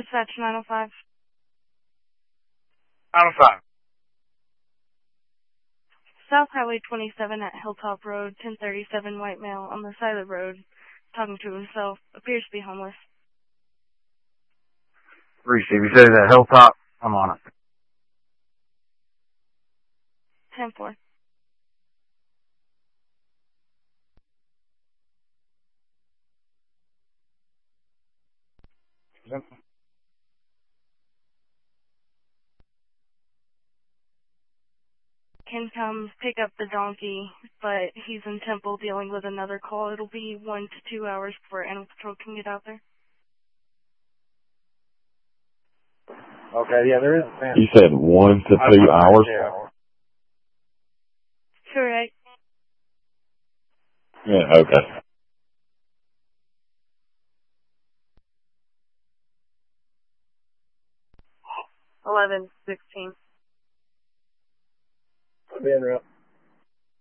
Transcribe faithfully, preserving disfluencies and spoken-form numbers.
Dispatch nine oh five. nine oh five. South Highway twenty-seven at Hilltop Road, ten thirty-seven white male on the side of the road, talking to himself, appears to be homeless. Receive. You said that Hilltop? I'm on it. ten four. Can come pick up the donkey, but he's in Temple dealing with another call. It'll be one to two hours before Animal Patrol can get out there. Okay, yeah, there is a fan. You said one to two hours? Correct. Yeah, okay. eleven sixteen. I'll be in route.